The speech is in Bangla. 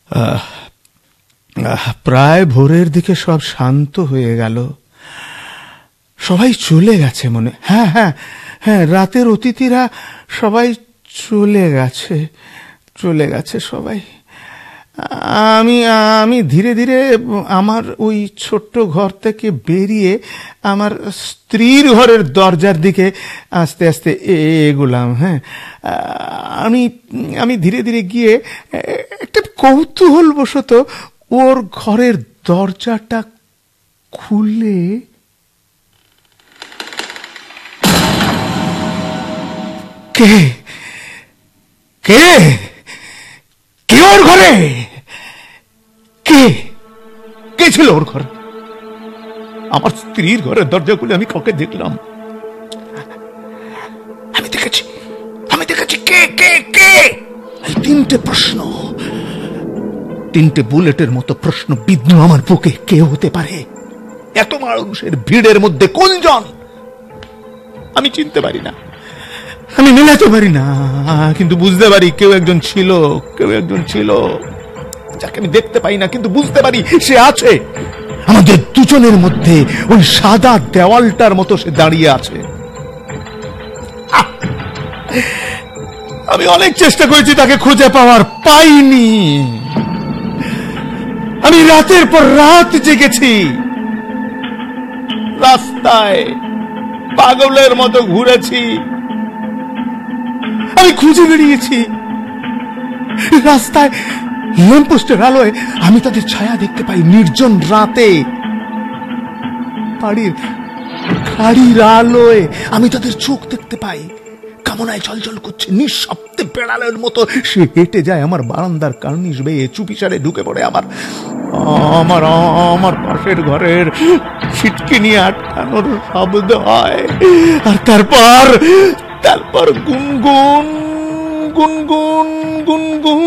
প্রায় ভোরের দিকে সব শান্ত হয়ে গেল, সবাই চলে গেছে মনে। হ্যাঁ হ্যাঁ হ্যাঁ, রাতের অতিথিরা সবাই চলে গেছে সবাই। আমি ধীরে ধীরে আমার ওই ছোট্ট ঘর থেকে বেরিয়ে আমার স্ত্রীর ঘরের দরজার দিকে আস্তে আস্তে এগোলাম। হ্যাঁ, আমি ধীরে ধীরে গিয়ে একটা কৌতূহল বশত ওর ঘরের দরজাটা খুলে কে কে কে ওর ঘরে? কে কে ছিল ওর ঘরে? আমার স্ত্রীর ঘরের দরজা খুলে আমি কাউকে দেখলাম। আমি দেখেছি কে কে কে। এই তিনটে বুলেটের মতো প্রশ্ন বিদ্ধ আমার বুকে। কে হতে পারে? এত মানুষের ভিড়ের মধ্যে কোনজন? আমি চিনতে পারি না, আমি মেলাতে পারি না, কিন্তু বুঝতে পারি কেউ একজন ছিল যাকে আমি দেখতে পাই না, কিন্তু বুঝতে পারি সে আছে আমাদের দুজনের মধ্যে। ওই সাদা দেওয়ালটার মতো সে দাঁড়িয়ে আছে। আমি অনেক চেষ্টা করেছি তাকে খুঁজে পাওয়ার, পাইনি। আমি রাতের পর রাত জেগেছি, রাস্তায় পাগলের মতো ঘুরেছি, আমি খুঁজে বেরিয়েছি। রাস্তায় ল্যাম্পপোস্টের আলোয় আমি তাদের ছায়া দেখতে পাই। নির্জন রাতে গাড়ির আলোয় আমি তাদের চোখ দেখতে পাই। কামনায় ঝলঝল করছে, নিঃশব্দে বেড়ালের মতো সে হেঁটে যায় আমার বারান্দার কার্নিশ বেয়ে, চুপিসারে ঢুকে পড়ে আমার পাশের ঘরের ছিটকে নিয়ে আটকানোর শব্দ হয়। আর তারপর গুনগুন গুনগুন গুনগুন